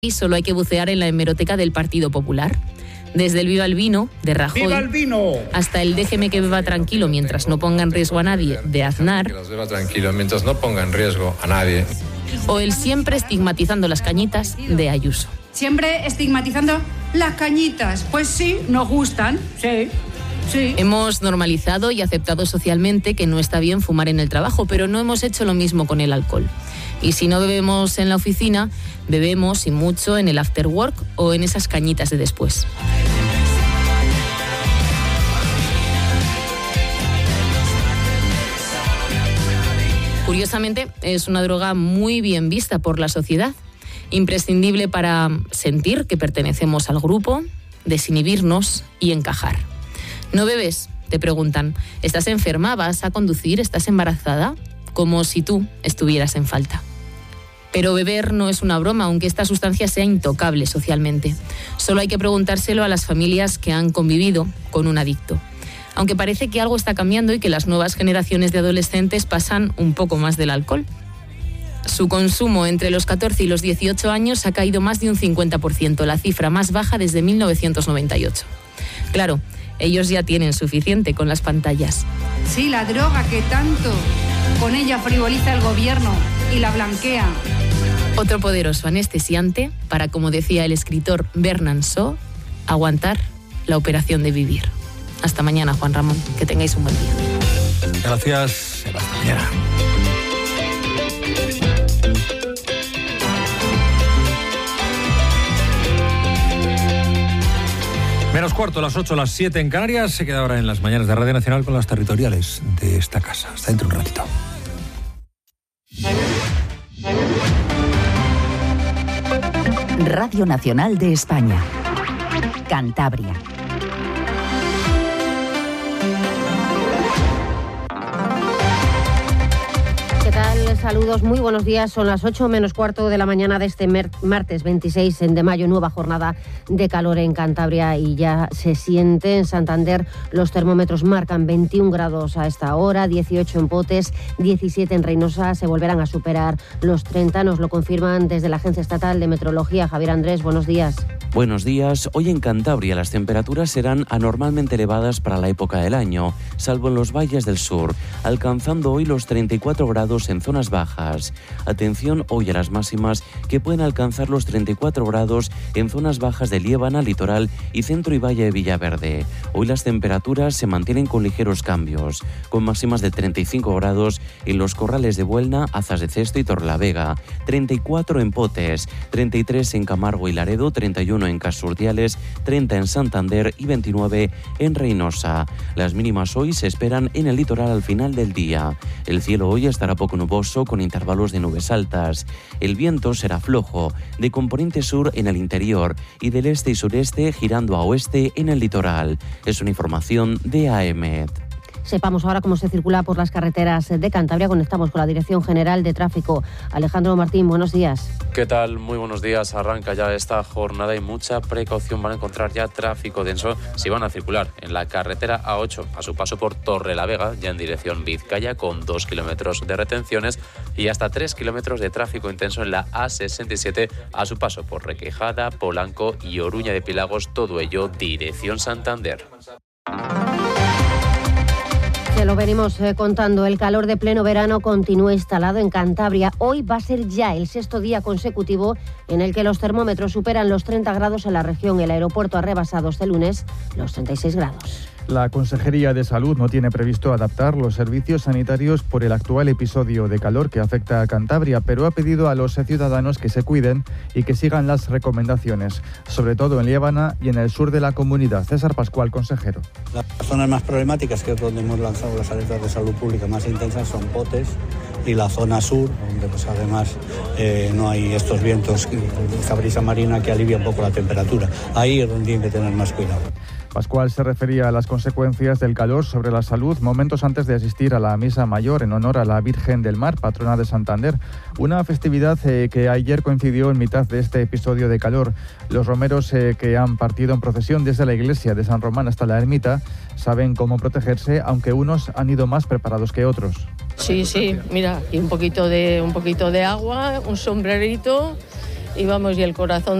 Y solo hay que bucear en la hemeroteca del Partido Popular. Desde el Viva el Vino, de Rajoy, ¡Viva el vino!, hasta el déjeme que beba tranquilo mientras no ponga en riesgo a nadie, de Aznar. Que las beba tranquilo mientras no ponga en riesgo a nadie. O el siempre estigmatizando las cañitas, de Ayuso. Siempre estigmatizando las cañitas. Pues sí, nos gustan, sí. Sí. Hemos normalizado y aceptado socialmente que no está bien fumar en el trabajo, pero no hemos hecho lo mismo con el alcohol. Y si no bebemos en la oficina, bebemos y mucho en el after work o en esas cañitas de después. Curiosamente, es una droga muy bien vista por la sociedad, imprescindible para sentir que pertenecemos al grupo, desinhibirnos y encajar. ¿No bebes?, te preguntan. ¿Estás enferma? ¿Vas a conducir? ¿Estás embarazada? Como si tú estuvieras en falta. Pero beber no es una broma, aunque esta sustancia sea intocable socialmente. Solo hay que preguntárselo a las familias que han convivido con un adicto. Aunque parece que algo está cambiando y que las nuevas generaciones de adolescentes pasan un poco más del alcohol. Su consumo entre los 14 y los 18 años ha caído más de un 50%, la cifra más baja desde 1998. Claro, ellos ya tienen suficiente con las pantallas. Sí, la droga que tanto con ella frivoliza el gobierno y la blanquea. Otro poderoso anestesiante para, como decía el escritor Bernard Shaw, aguantar la operación de vivir. Hasta mañana, Juan Ramón. Que tengáis un buen día. Gracias. Hasta mañana. Menos cuarto, las 8, las 7 en Canarias. Se queda ahora en las mañanas de Radio Nacional con las territoriales de esta casa. Hasta dentro de un ratito. Radio Nacional de España. Cantabria. ¿Qué tal? Saludos, muy buenos días. Son las 8 menos cuarto de la mañana de este martes 26 de mayo. Nueva jornada de calor en Cantabria y ya se siente. En Santander los termómetros marcan 21 grados a esta hora, 18 en Potes, 17 en Reynosa. Se volverán a superar los 30. Nos lo confirman desde la Agencia Estatal de Meteorología. Javier Andrés, buenos días. Buenos días. Hoy en Cantabria las temperaturas serán anormalmente elevadas para la época del año, salvo en los valles del sur, alcanzando hoy los 34 grados en zonas bajas. Atención hoy a las máximas, que pueden alcanzar los 34 grados en zonas bajas de Liébana, Litoral y centro y valle de Villaverde. Hoy las temperaturas se mantienen con ligeros cambios, con máximas de 35 grados en los Corrales de Buelna, Azas de Cesto y Torrelavega, 34 en Potes, 33 en Camargo y Laredo, 31 en Casurdiales, 30 en Santander y 29 en Reynosa. Las mínimas hoy se esperan en el litoral al final del día. El cielo hoy estará poco nuboso con intervalos de nubes altas. El viento será flojo, de componente sur en el interior y del este y sureste girando a oeste en el litoral. Es una información de AEMET. Sepamos ahora cómo se circula por las carreteras de Cantabria. Conectamos con la Dirección General de Tráfico. Alejandro Martín, buenos días. ¿Qué tal? Muy buenos días. Arranca ya esta jornada y mucha precaución. Van a encontrar ya tráfico denso si van a circular en la carretera A8 a su paso por Torrelavega, ya en dirección Vizcaya, con 2 kilómetros de retenciones y hasta 3 kilómetros de tráfico intenso en la A67 a su paso por Requejada, Polanco y Oruña de Pilagos, todo ello dirección Santander. Se lo venimos contando. El calor de pleno verano continúa instalado en Cantabria. Hoy va a ser ya el 6º día consecutivo en el que los termómetros superan los 30 grados en la región. El aeropuerto ha rebasado este lunes los 36 grados. La Consejería de Salud no tiene previsto adaptar los servicios sanitarios por el actual episodio de calor que afecta a Cantabria, pero ha pedido a los ciudadanos que se cuiden y que sigan las recomendaciones, sobre todo en Liébana y en el sur de la comunidad. César Pascual, consejero. Las zonas más problemáticas, que es donde hemos lanzado las alertas de salud pública más intensas, son Potes y la zona sur, donde pues además no hay estos vientos, esta brisa marina que alivia un poco la temperatura. Ahí es donde tienen que tener más cuidado. Pascual se refería a las consecuencias del calor sobre la salud momentos antes de asistir a la misa mayor en honor a la Virgen del Mar, patrona de Santander. Una festividad que ayer coincidió en mitad de este episodio de calor. Los romeros que han partido en procesión desde la iglesia de San Román hasta la ermita saben cómo protegerse, aunque unos han ido más preparados que otros. Sí, mira, y un poquito de agua, un sombrerito y vamos, y el corazón